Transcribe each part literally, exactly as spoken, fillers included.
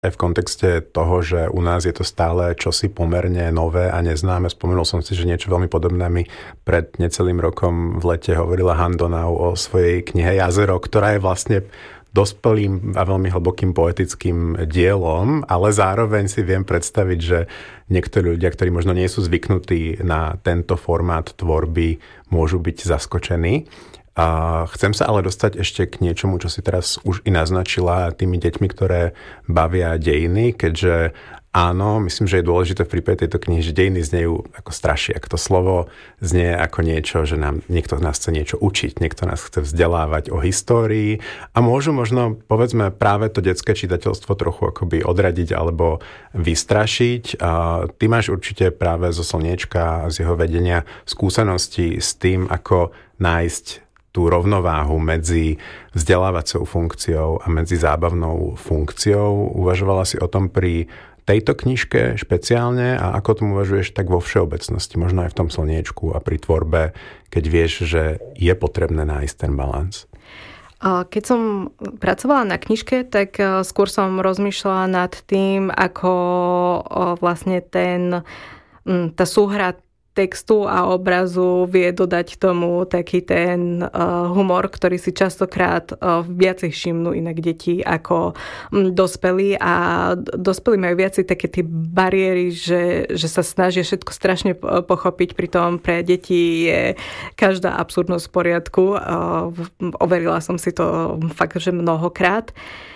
Aj v kontexte toho, že u nás je to stále čosi pomerne nové a neznáme. Spomenul som si, že niečo veľmi podobné mi pred necelým rokom v lete hovorila Han Donau o svojej knihe Jazero, ktorá je vlastne dospelým a veľmi hlbokým poetickým dielom, ale zároveň si viem predstaviť, že niektorí ľudia, ktorí možno nie sú zvyknutí na tento formát tvorby, môžu byť zaskočení. A chcem sa ale dostať ešte k niečomu, čo si teraz už i naznačila, tými deťmi, ktoré bavia dejiny, keďže áno, myslím, že je dôležité v prípade tejto knihy, že dejiny znejú ako strašiak. To slovo znie ako niečo, že nám niekto nás chce niečo učiť, niekto nás chce vzdelávať o histórii a môžu možno, povedzme, práve to detské čitateľstvo trochu akoby odradiť alebo vystrašiť. A ty máš určite práve zo Slniečka, z jeho vedenia skúsenosti s tým, ako nájsť tú rovnováhu medzi vzdelávacou funkciou a medzi zábavnou funkciou. Uvažovala si o tom pri tejto knižke špeciálne a ako tomu uvažuješ tak vo všeobecnosti, možno aj v tom Slniečku a pri tvorbe, keď vieš, že je potrebné nájsť ten balans? Keď som pracovala na knižke, tak skôr som rozmýšľala nad tým, ako vlastne ten, tá súhra textu a obrazu vie dodať tomu taký ten uh, humor, ktorý si častokrát uh, viacej všimnú inak deti ako um, dospelí a dospelí majú viacej také tie bariéry, že, že sa snažia všetko strašne pochopiť, pritom pre deti je každá absurdnosť v poriadku. Uh, overila som si to fakt, že mnohokrát.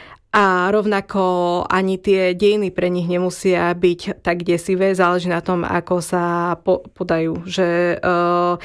A rovnako ani tie dejiny pre nich nemusia byť tak desivé, záleží na tom, ako sa po, podajú. Že, uh,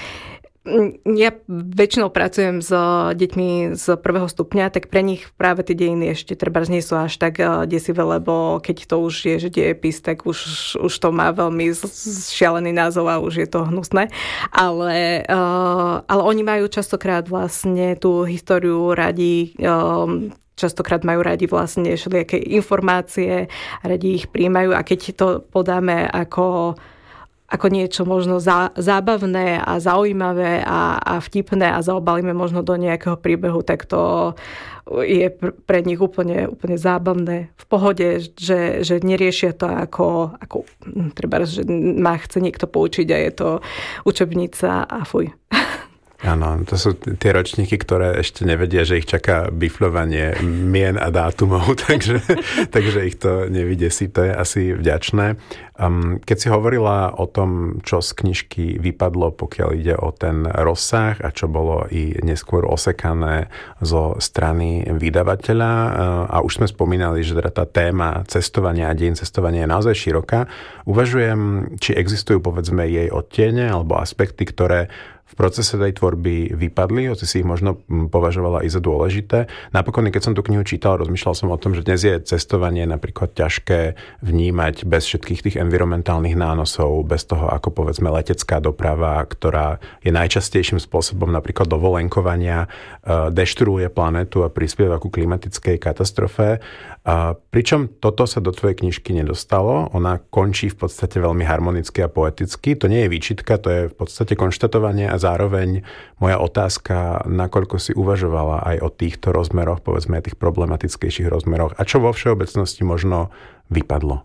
ja väčšinou pracujem s deťmi z prvého stupňa, tak pre nich práve tie dejiny ešte treba nie sú až tak uh, desivé, lebo keď to už je, že dejepis, tak už, už to má veľmi šialený názov a už je to hnusné. Ale, uh, ale oni majú častokrát vlastne tú históriu radi, um, častokrát majú radi vlastne všelijaké informácie, radi ich príjmajú a keď to podáme ako, ako niečo možno zá, zábavné a zaujímavé a, a vtipné a zaobalíme možno do nejakého príbehu, tak to je pre nich úplne, úplne zábavné. V pohode, že, že neriešia to ako, ako treba, že ma chce niekto poučiť a je to učebnica a fuj. Áno, to sú tie ročníky, ktoré ešte nevedia, že ich čaká bifľovanie mien a dátumov, takže, takže ich to nevydesí, to je asi vďačné. Um, keď si hovorila o tom, čo z knižky vypadlo, pokiaľ ide o ten rozsah a čo bolo i neskôr osekané zo strany vydavateľa, uh, a už sme spomínali, že teda tá téma cestovania a dejín cestovania je naozaj široká, uvažujem, či existujú povedzme jej odtiene alebo aspekty, ktoré v procese tej tvorby vypadli, hoci si ich možno považovala i za dôležité. Napokon, keď som tú knihu čítal, rozmýšľal som o tom, že dnes je cestovanie napríklad ťažké vnímať bez všetkých tých environmentálnych nánosov, bez toho, ako povedzme letecká doprava, ktorá je najčastejším spôsobom napríklad dovolenkovania, deštruuje planetu a prispieva ku klimatickej katastrofe. Pričom toto sa do tvojej knižky nedostalo. Ona končí v podstate veľmi harmonicky a poeticky. To nie je výčitka, to je v podstate konštatovanie a zároveň moja otázka, nakoľko si uvažovala aj o týchto rozmeroch, povedzme aj tých problematickejších rozmeroch a čo vo všeobecnosti možno vypadlo?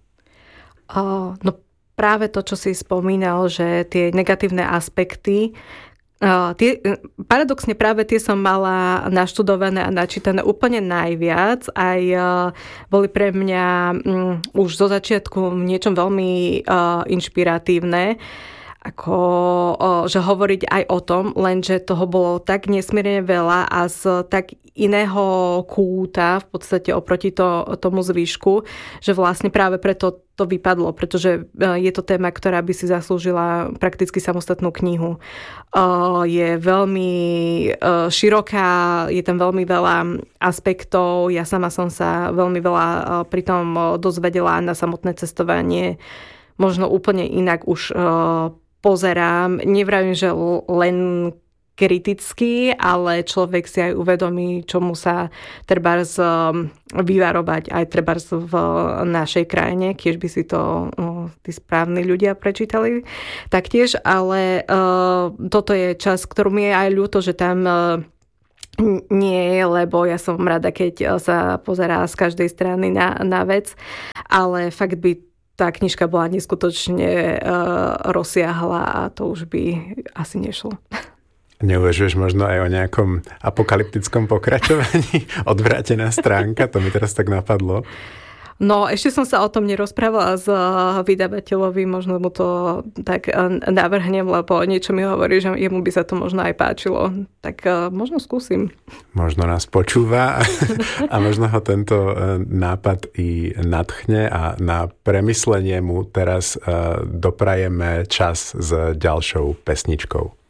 Uh, no práve to, čo si spomínal, že tie negatívne aspekty, Uh, tie, paradoxne práve tie som mala naštudované a načítané úplne najviac. Aj uh, boli pre mňa um, už zo začiatku v niečom veľmi uh, inšpiratívne, ako, uh, že hovoriť aj o tom, lenže toho bolo tak nesmierne veľa a z tak iného kúta v podstate oproti to, tomu zvyšku, že vlastne práve preto to vypadlo, pretože je to téma, ktorá by si zaslúžila prakticky samostatnú knihu. Je veľmi široká, je tam veľmi veľa aspektov. Ja sama som sa veľmi veľa pritom dozvedela na samotné cestovanie. Možno úplne inak už pozerám. Nevravím, že len kriticky, ale človek si aj uvedomí, čomu sa trebárs vyvarovať aj trebárs v našej krajine, keď by si to uh, tí správni ľudia prečítali taktiež, ale uh, toto je čas, ktorú mi je aj ľúto, že tam uh, Nie, lebo ja som rada, keď sa pozerá z každej strany na, na vec, ale fakt by tá knižka bola neskutočne uh, rozsiahla a to už by asi nešlo. Neuvažuješ možno aj o nejakom apokalyptickom pokračovaní? Odvrátená stránka, to mi teraz tak napadlo. No, ešte som sa o tom nerozprávala s vydavateľovým, možno mu to tak navrhnem, lebo niečo mi hovorí, že jemu by sa to možno aj páčilo. Tak možno skúsim. Možno nás počúva a možno ho tento nápad i nadchne a na premyslenie mu teraz doprajeme čas s ďalšou pesničkou.